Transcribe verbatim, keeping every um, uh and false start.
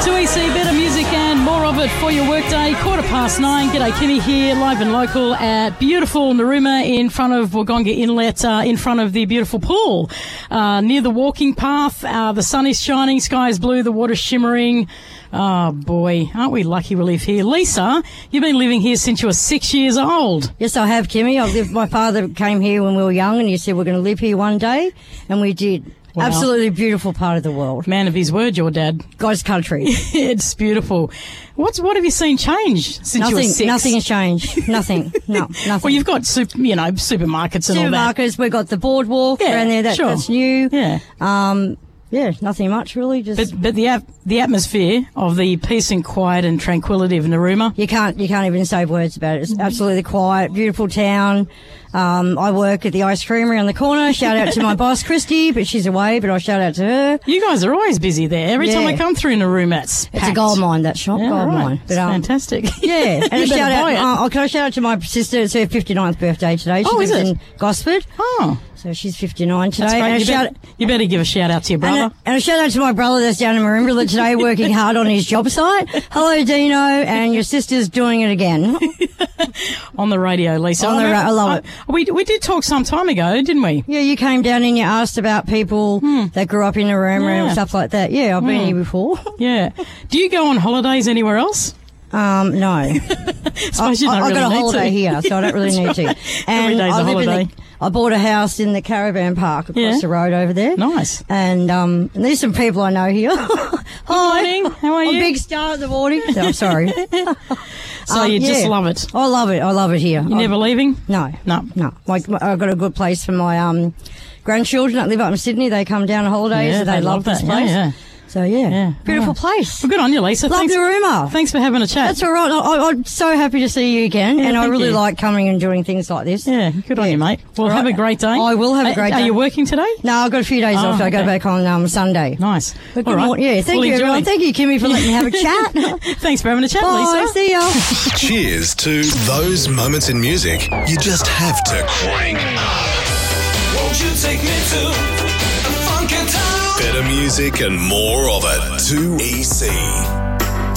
two E C, better music and more of it for your workday. Quarter past nine. G'day, Kimmy here, live and local at beautiful Narooma in front of Wodonga Inlet, uh, in front of the beautiful pool, uh, near the walking path. Uh, the sun is shining, sky is blue, the water's shimmering. Oh, boy, aren't we lucky we live here. Lisa, you've been living here since you were six years old. Yes, I have, Kimmy. I've lived, my father came here when we were young and he said we're going to live here one day, and we did. Wow. Absolutely beautiful part of the world. Man of his word, your dad. God's country. It's beautiful. What's what have you seen change since nothing, you were six? Nothing has changed. Nothing. No, nothing. Well, you've got super, you know supermarkets and all that. Supermarkets. We've got the boardwalk yeah, around there. That, sure. That's new. Yeah. Um. Yeah. Nothing much really. Just. But but the ap- the atmosphere of the peace and quiet and tranquility of Narooma. You can't you can't even say words about it. It's absolutely quiet, beautiful town. Um, I work at the ice creamery on the corner. Shout out to my boss, Christy, but she's away, but I shout out to her. You guys are always busy there. Every yeah. time I come through Narooma, it's packed. It's a gold mine, that shop, yeah, gold right. mine. But, um, fantastic. Yeah. And a shout out, it. uh, can I shout out to my sister? It's her fifty-ninth birthday today. She oh, lives is it? in Gosford. Oh. So she's fifty-nine today. That's great. And You, shout, better, you better give a shout out to your brother. And a, and a shout out to my brother that's down in Marimbula today working hard on his job site. Hello, Dino, and your sister's doing it again. On the radio, Lisa. On the ra- I love I, it. We, we did talk some time ago, didn't we? Yeah, you came down and you asked about people hmm. that grew up in Narooma yeah. and stuff like that. Yeah, I've hmm. been here before. Yeah. Do you go on holidays anywhere else? Um, no. I, Suppose you don't I've really got a need holiday to. here, so I don't really need to. And Every day's I a live holiday. In the, I bought a house in the caravan park across yeah. the road over there. Nice. And, um, and there's some people I know here. Hi. Morning. How are you? I'm a big star of the morning. No, I'm sorry. So um, you yeah. just love it? I love it. I love it here. You're I, never leaving? No. No. No. My, my, I've got a good place for my um grandchildren that live up in Sydney. They come down on holidays yeah, and they, they love, love this that. place. Yeah, yeah. So, yeah. yeah. Beautiful Oh. place. Well, good on you, Lisa. Love Thanks, Narooma. Thanks for having a chat. That's all right. I, I'm so happy to see you again, yeah, and I really you. like coming and doing things like this. Yeah, good yeah. on you, mate. Well, right. have a great day. I will have a great are, day. Are you working today? No, I've got a few days oh, off. I okay. go back on um, Sunday. Nice. But all good right. morning. Yeah, thank well, you, enjoy. everyone. Thank you, Kimmy, for letting me have a chat. Thanks for having a chat, Bye. Lisa. See ya. Cheers to those moments in music you just have to crank up. Won't you take me to a funky town? Better music and more of it. two E C.